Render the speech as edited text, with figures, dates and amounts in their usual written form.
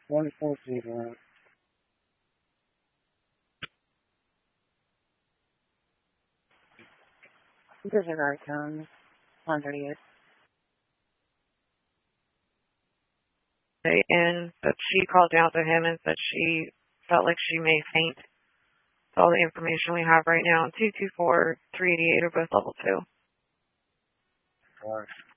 140. Disregard tone. 138. And that she called out to him and said she felt like she may faint. That's all the information we have right now. 224, 388 are both level 2. Of course.